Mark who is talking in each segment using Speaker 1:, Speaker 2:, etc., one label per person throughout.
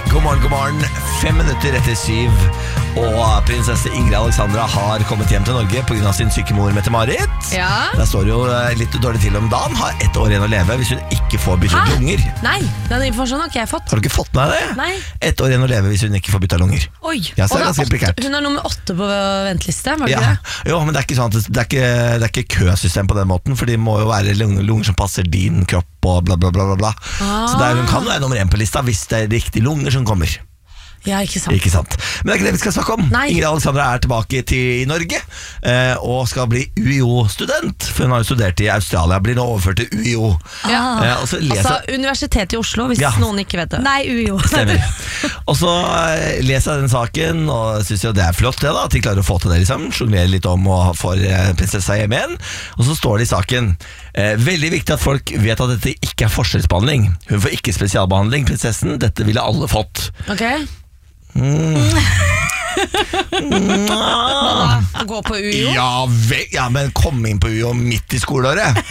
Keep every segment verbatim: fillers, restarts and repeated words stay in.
Speaker 1: God morgen, god morgen. Fem minutter etter syv. Og prinsesse Ingrid Alexandra har kommet hjem til Norge på grunn av sin syke mor Mette-Marit.
Speaker 2: Ja.
Speaker 1: Der står jo litt dårlig til om dagen. Har ett år igjen å leve hvis hun ikke får byttet
Speaker 2: Hæ?
Speaker 1: lunger.
Speaker 2: Nei, den informasjonen har ikke jeg fått.
Speaker 1: Har du ikke fått med deg det?
Speaker 2: Nei.
Speaker 1: Ett år igjen å leve hvis hun ikke får byttet lunger.
Speaker 2: Oi,
Speaker 1: Ja, så er det
Speaker 2: og det
Speaker 1: ganske
Speaker 2: er
Speaker 1: prekært.
Speaker 2: åtte, hun er nummer åtte på venteliste, var det
Speaker 1: Ja.
Speaker 2: ikke det?
Speaker 1: Jo, men det er ikke sånn at det, det, er ikke, det er ikke køsystem på den måten. For de må jo være lunger, lunger som passer din kropp og bla bla bla, bla, bla.
Speaker 2: Ah.
Speaker 1: Så det er, hun kan være nummer én på lista hvis det er riktige lunger som kommer.
Speaker 2: Ja, ikke sant.
Speaker 1: Ikke sant. Men det er ikke det vi skal snakke om.
Speaker 2: Nei.
Speaker 1: Ingrid Alexandra er tilbake til Norge eh, og skal bli U I O-student. For hun har jo studert i Australia, blir nå overført til U I O.
Speaker 2: Ja.
Speaker 1: Eh, og så leser
Speaker 2: Altså Universitetet i Oslo, hvis
Speaker 1: Ja.
Speaker 2: noen ikke vet det.
Speaker 3: Nei, U I O.
Speaker 1: Stemmer. Og så eh, leser jeg den saken og synes jo det er flott det da, at de klarer å få til det liksom. Sjonglerer litt om og får eh, prinsessa hjem igjen. Og så står det i saken eh, veldig viktig at folk vet at dette ikke er forskjellsbehandling. Hun får ikke spesialbehandling, prinsessen. Dette ville alle fått.
Speaker 2: Ok?
Speaker 1: Mm.
Speaker 2: Å gå på U I O?
Speaker 1: Ja vel, ja, men kom inn på U I O midt i skoleåret.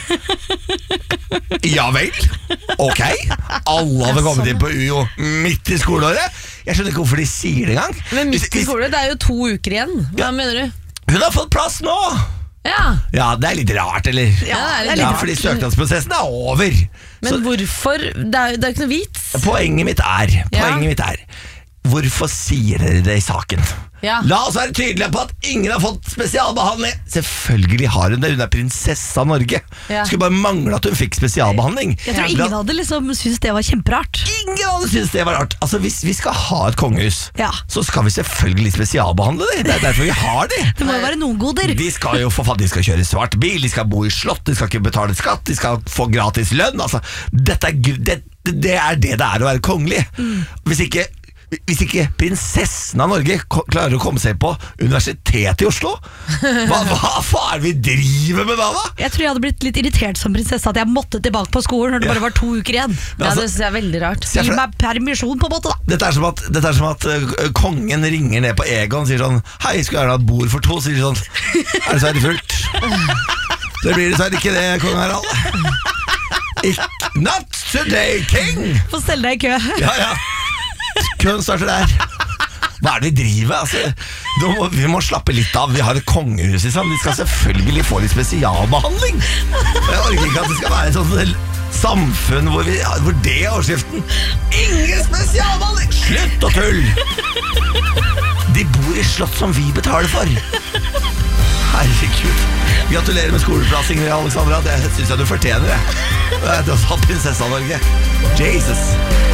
Speaker 1: Ja vel, ok. Alle hadde kommet inn på U I O midt i skoleåret. Jeg skjønner ikke hvorfor de sier det engang.
Speaker 2: Men midt
Speaker 1: Hvis-
Speaker 2: i
Speaker 1: hvis-
Speaker 2: skole, det er jo to uker igjen. Hva
Speaker 1: Ja.
Speaker 2: mener du?
Speaker 1: Hun har fått plass nå.
Speaker 2: Ja,
Speaker 1: Ja, det er litt rart, eller?
Speaker 2: ja det er litt
Speaker 1: Ja,
Speaker 2: rart.
Speaker 1: fordi søknadsprosessen er over.
Speaker 2: Men
Speaker 1: Så
Speaker 2: hvorfor? Det er, det er jo ikke noe vits.
Speaker 1: poenget mitt er
Speaker 2: Ja.
Speaker 1: Poenget mitt er hvorfor sier dere det i saken?
Speaker 2: Ja.
Speaker 1: La oss være tydelige på at ingen har fått spesialbehandling. Selvfølgelig har hun det, hun er prinsesse av Norge.
Speaker 2: Ja.
Speaker 1: Skulle bare mangle at hun fikk spesialbehandling.
Speaker 3: Jeg tror
Speaker 1: Ja.
Speaker 3: ingen hadde liksom syntes det var kjemperart.
Speaker 1: Ingen hadde syntes det var rart. Altså Hvis vi skal ha et kongehus,
Speaker 3: Ja.
Speaker 1: så skal vi selvfølgelig spesialbehandle det. Det er derfor vi har det.
Speaker 3: Det må jo være noen goder.
Speaker 1: De skal jo for faen, de skal kjøre svart bil, de skal bo i slott, de skal ikke betale skatt, de skal få gratis lønn. Altså, dette er, gr- det, det er det det er å være kongelig. Hvis ikke Hvis ikke prinsessen av Norge ko- klarer å komme seg på Universitetet i Oslo, hva, hva faen er det vi driver med da, da?
Speaker 3: Jeg tror jeg hadde blitt litt irritert som prinsesse at jeg måtte tilbake på skolen når det
Speaker 1: Ja.
Speaker 3: bare var to uker igjen.
Speaker 1: Men
Speaker 2: Ja,
Speaker 1: altså,
Speaker 2: det synes jeg er veldig rart.
Speaker 1: se
Speaker 3: Gi
Speaker 1: for deg-
Speaker 3: meg permisjon på en måte, da.
Speaker 1: Dette er som at, dette er som at uh, kongen ringer ned på Egon og sier sånn: hei, skulle gjerne ha et bord for to. Sier de sånn: er det så veldig fullt? Det blir dessverre ikke det, kong Harald. Ikke, not today, king!
Speaker 3: Få stelle deg i kø.
Speaker 1: Ja, ja. Køen starter der. Hva er det vi driver med? Altså, nå må, vi må slappe litt av. Vi har et kongehus, liksom. De skal selvfølgelig få litt spesialbehandling. Jeg orker ikke at det skal være et sånt samfunn hvor, vi, hvor det er overskriften. Ingen spesialbehandling! Slutt å tull! De bor i slott som vi betaler for. Herregud. Gratulerer med skoleplass, Ingrid Alexandra. Det synes jeg du fortjener det. Du er prinsessa av Norge. Jesus.